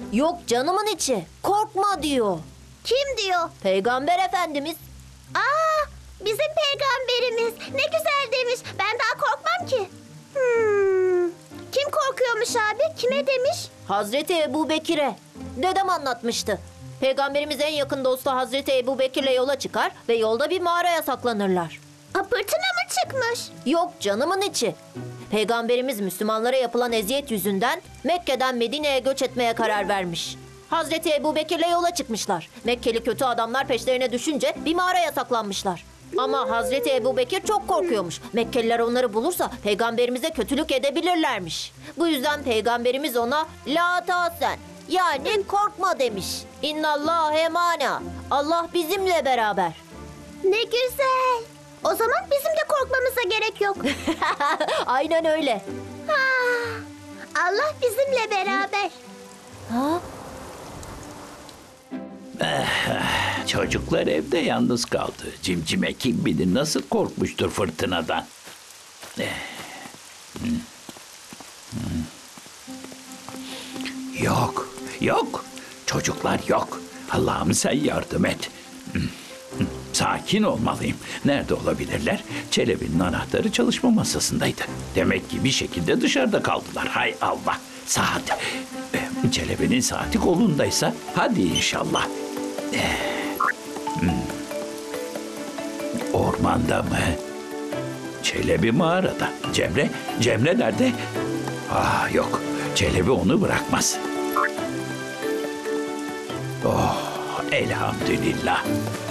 Yok canımın içi. Korkma diyor. Kim diyor? Peygamber Efendimiz. Aa, bizim peygamberimiz. Ne güzel demiş. Ben daha korkmam ki. Kim korkuyormuş abi? Kime demiş? Hazreti Ebu Bekir'e. Dedem anlatmıştı. Peygamberimiz en yakın dostu Hazreti Ebu Bekir'le yola çıkar ve yolda bir mağaraya saklanırlar. Fırtına mı çıkmış? Yok canımın içi. Peygamberimiz Müslümanlara yapılan eziyet yüzünden Mekke'den Medine'ye göç etmeye karar vermiş. Hazreti Ebu Bekir'le yola çıkmışlar. Mekkeli kötü adamlar peşlerine düşünce bir mağaraya saklanmışlar. Ama Hazreti Ebu Bekir çok korkuyormuş. Mekkeliler onları bulursa peygamberimize kötülük edebilirlermiş. Bu yüzden peygamberimiz ona la tahzen yani korkma demiş. İnnallâhe mâna. Allah bizimle beraber. Ne güzel. O zaman bizim de korkmamıza gerek yok. Aynen öyle. Allah bizimle beraber. Ha? Çocuklar evde yalnız kaldı. Cimcime kim bilir nasıl korkmuştur fırtınadan. Yok, yok. Çocuklar yok. Allah'ım sen yardım et. Sakin olmalıyım. Nerede olabilirler? Çelebi'nin anahtarı çalışma masasındaydı. Demek ki bir şekilde dışarıda kaldılar. Hay Allah. Saat. Çelebi'nin saati kolundaysa hadi inşallah. Ormanda mı? Çelebi mağarada. Cemre nerede? Ah yok. Çelebi onu bırakmaz. Oh elhamdülillah.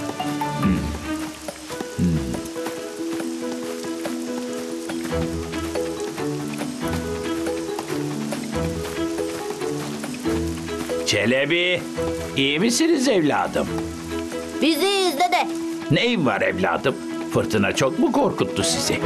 Çelebi, iyi misiniz evladım? Biziz dede. Neyin var evladım? Fırtına çok mu korkuttu sizi?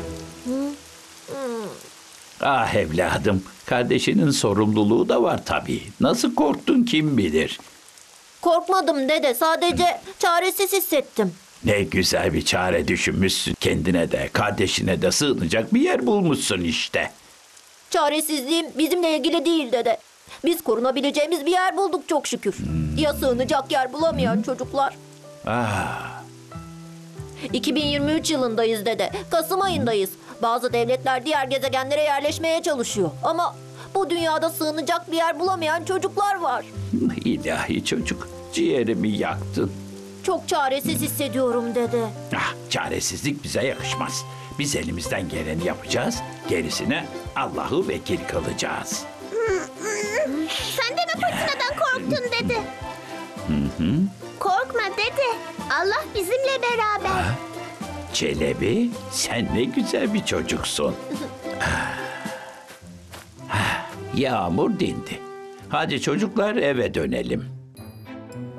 Ah evladım, kardeşinin sorumluluğu da var tabii. Nasıl korktun kim bilir? Korkmadım dede. Sadece çaresiz hissettim. Ne güzel bir çare düşünmüşsün. Kendine de, kardeşine de sığınacak bir yer bulmuşsun işte. Çaresizliğim bizimle ilgili değil dede. Biz korunabileceğimiz bir yer bulduk çok şükür. Ya sığınacak yer bulamayan çocuklar? Ah, 2023 yılındayız dede. Kasım ayındayız. Bazı devletler diğer gezegenlere yerleşmeye çalışıyor. Ama bu dünyada sığınacak bir yer bulamayan çocuklar var. ilahi çocuk, ciğerimi yaktın. Çok çaresiz hissediyorum dede. Ah, çaresizlik bize yakışmaz. Biz elimizden geleni yapacağız, gerisine Allah'ı vekil kılacağız. Sen de mi fırtınadan korktun dede? Korkma dede. Allah bizimle beraber. Çelebi, sen ne güzel bir çocuksun. Yağmur dindi. Hadi çocuklar eve dönelim.